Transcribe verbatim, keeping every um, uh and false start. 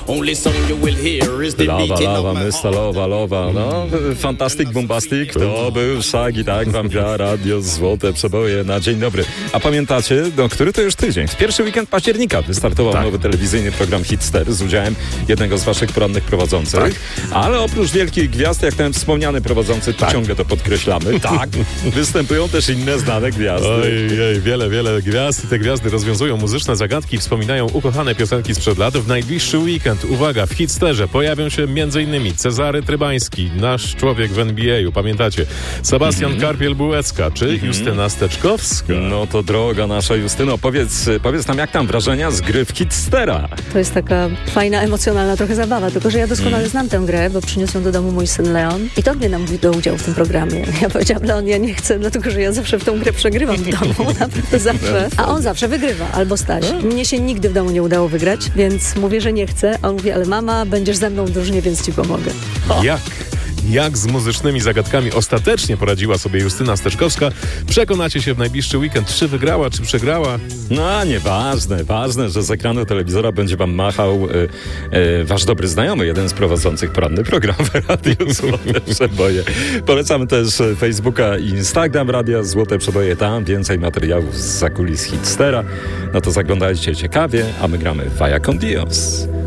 Only song you will hear is the Lawa, beating of lawa, my mysta, lowa, lowa, no, fantastic, bombastic, to był Shaggy, tak wam gra radio, złote przeboje na dzień dobry. A pamiętacie, no, który to już tydzień? W pierwszy weekend października wystartował Tak. nowy telewizyjny program Hitster z udziałem jednego z waszych porannych prowadzących, Tak. ale oprócz wielkich gwiazd, jak ten wspomniany prowadzący, to Tak. ciągle to podkreślamy, tak, występują też inne znane gwiazdy. Oj, oj, wiele, wiele gwiazd i te gwiazdy rozwiązują muzyczne zagadki, wspominają ukochane piosenki sprzed lat. W najbliższy weekend, uwaga, w Hitsterze pojawią się m.in. Cezary Trybański, nasz człowiek w N B A-u, pamiętacie? Sebastian Mhm. Karpiel-Bułecka czy Justyna Steczkowska. No to droga nasza Justyno, powiedz, powiedz nam, jak tam wrażenia z gry w Hitstera? To jest taka fajna, emocjonalna trochę zabawa, tylko że ja doskonale Mm. znam tę grę, bo przyniósł ją do domu mój syn Leon i to mnie namówił do udziału w tym programie. Ja powiedziałam, Leon, ja nie chcę, dlatego że ja zawsze w tą grę przegrywam w domu, naprawdę zawsze. A on zawsze wygrywa, albo Staś. Mnie się nigdy w domu nie udało wygrać, więc mówię, że nie chcę, a on mówi, ale mama, będziesz ze mną w drużynie, więc ci pomogę. Jak? Jak z muzycznymi zagadkami ostatecznie poradziła sobie Justyna Steczkowska? Przekonacie się w najbliższy weekend, czy wygrała, czy przegrała. No, a nieważne, ważne, że z ekranu telewizora będzie wam machał y, y, wasz dobry znajomy, jeden z prowadzących poranny program w Radiu Złote Przeboje. Polecamy też Facebooka i Instagram Radia Złote Przeboje, tam więcej materiałów z zakulis Hitstera. No to zaglądajcie ciekawie, a my gramy Vaya con Dios.